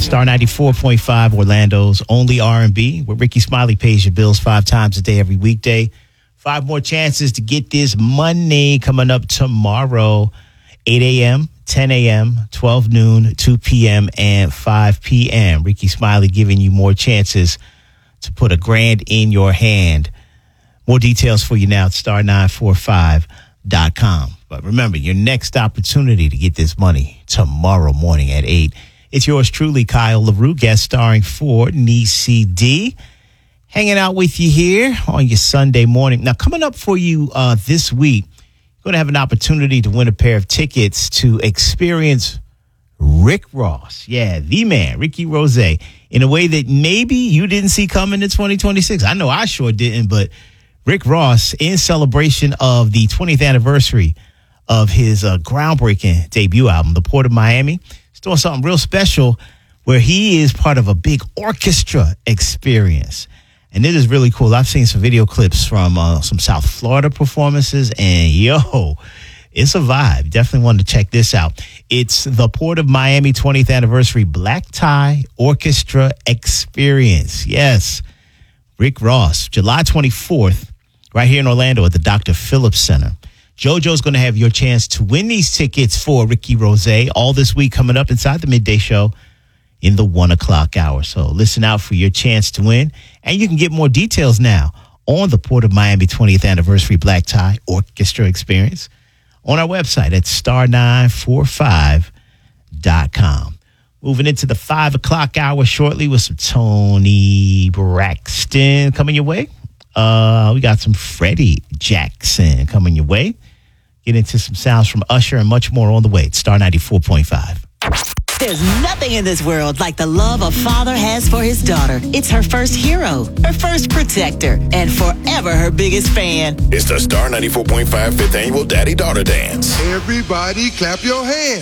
Star 94.5, Orlando's only R&B, where Ricky Smiley pays your bills 5 times a day every weekday. 5 more chances to get this money coming up tomorrow, 8 a.m., 10 a.m., 12 noon, 2 p.m., and 5 p.m. Ricky Smiley giving you more chances to put $1,000 in your hand. More details for you now at star945.com. But remember, your next opportunity to get this money tomorrow morning at 8. It's yours truly, Kyle LaRue, guest starring for Niecy D. Hanging out with you here on your Sunday morning. Now, coming up for you this week, you're going to have an opportunity to win a pair of tickets to experience Rick Ross. Yeah, the man, Ricky Rose, in a way that maybe you didn't see coming in 2026. I know I sure didn't, but Rick Ross, in celebration of the 20th anniversary of his groundbreaking debut album, The Port of Miami, is doing something real special where he is part of a big orchestra experience. And it is really cool. I've seen some video clips from some South Florida performances, and it's a vibe. Definitely wanted to check this out. It's the Port of Miami 20th Anniversary Black Tie Orchestra Experience. Yes, Rick Ross, July 24th, right here in Orlando at the Dr. Phillips Center. JoJo's going to have your chance to win these tickets for Ricky Rose all this week coming up inside the midday show in the 1 o'clock hour. So listen out for your chance to win. And you can get more details now on the Port of Miami 20th Anniversary Black Tie Orchestra Experience on our website at star945.com. Moving into the 5 o'clock hour shortly with some Tony Braxton coming your way. We got some Freddie Jackson coming your way. Get into some sounds from Usher and much more on the way. It's Star 94.5. There's nothing in this world like the love a father has for his daughter. It's her first hero, her first protector, and forever her biggest fan. It's the Star 94.5 5th Annual Daddy-Daughter Dance. Everybody clap your hands.